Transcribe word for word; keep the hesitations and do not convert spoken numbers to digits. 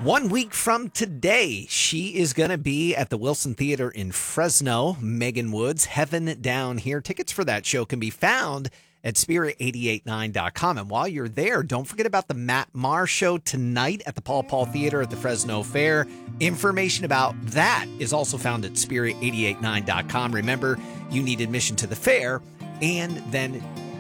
One week from today, she is going to be at the Wilson Theater in Fresno. Megan Woods, Heaven Down Here. Tickets for that show can be found at spirit eight eight nine dot com. And while you're there, don't forget about the Matt Maher Show tonight at the Paul Paul Theater at the Fresno Fair. Information about that is also found at spirit eight eight nine dot com. Remember, you need admission to the fair, and then